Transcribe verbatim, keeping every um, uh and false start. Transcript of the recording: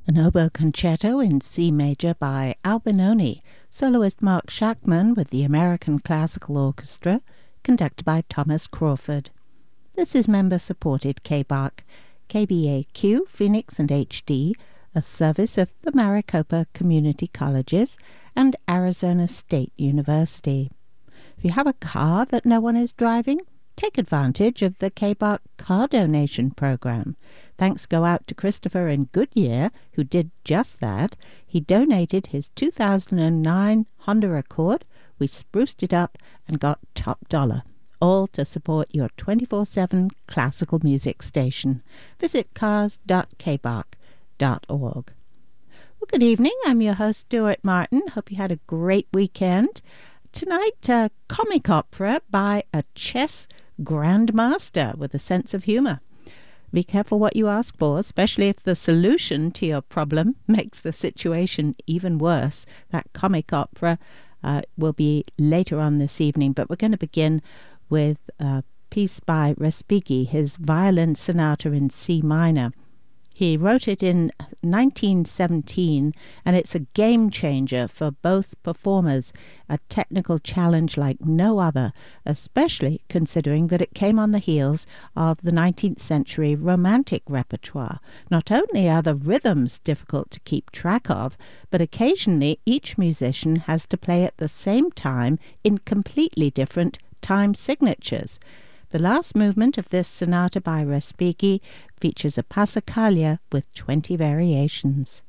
An oboe concerto in C major by Albinoni, soloist Mark Shackman with the American Classical Orchestra, conducted by Thomas Crawford. This is member-supported K B A C, K B A Q, Phoenix and H D, a service of the Maricopa Community Colleges and Arizona State University. If you have a car that no one is driving, take advantage of the K B A C car donation program. Thanks go out to Christopher in Goodyear, who did just that. He donated his two thousand nine Honda Accord. We spruced it up and got top dollar, all to support your twenty-four seven classical music station. Visit cars dot k b a c dot org. Well, good evening. I'm your host, Stuart Martin. Hope you had a great weekend. Tonight, a comic opera by a chess grandmaster with a sense of humor. Be careful what you ask for, especially if the solution to your problem makes the situation even worse. That comic opera uh, will be later on this evening, but we're going to begin with a piece by Respighi, his violin sonata in C minor. He wrote it in nineteen seventeen, and it's a game changer for both performers, a technical challenge like no other, especially considering that it came on the heels of the nineteenth century Romantic repertoire. Not only are the rhythms difficult to keep track of, but occasionally each musician has to play at the same time in completely different time signatures. The last movement of this sonata by Respighi features a passacaglia with twenty variations.